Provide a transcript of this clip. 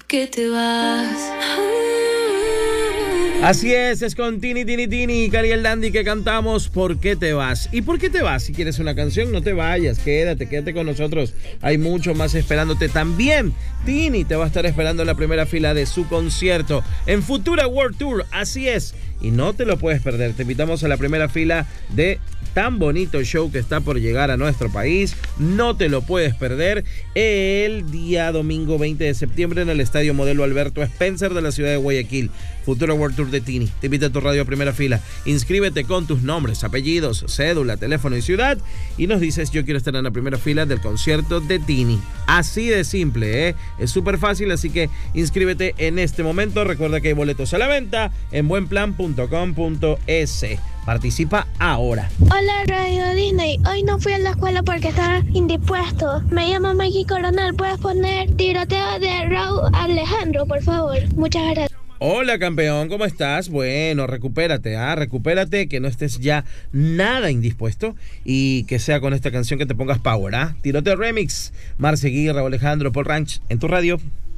qué te vas? Así es con Tini, y Cariel Dandy que cantamos ¿Por qué te vas? ¿Y por qué te vas? Si quieres una canción, no te vayas, quédate con nosotros. Hay mucho más esperándote también. Tini te va a estar esperando en la primera fila de su concierto en Futura World Tour. Así es, y no te lo puedes perder. Te invitamos a la primera fila de tan bonito show que está por llegar a nuestro país. No te lo puedes perder el día domingo 20 de septiembre en el Estadio Modelo Alberto Spencer de la ciudad de Guayaquil. Futura World Tour de Tini. Te invita a tu radio a primera fila. Inscríbete con tus nombres, apellidos, cédula, teléfono y ciudad y nos dices: yo quiero estar en la primera fila del concierto de Tini. Así de simple, es súper fácil, así que inscríbete en este momento. Recuerda que hay boletos a la venta en buenplan.com.es. Participa ahora. Hola Radio Disney, hoy no fui a la escuela porque estaba indispuesto. Me llamo Maggie Coronel, ¿puedes poner Tiroteo de Raúl Alejandro, por favor? Muchas gracias. Hola campeón, ¿cómo estás? Bueno, recupérate, que no estés ya nada indispuesto y que sea con esta canción que te pongas power, Tiroteo Remix, Marce Guirra, Alejandro, Paul Ranch, en tu radio.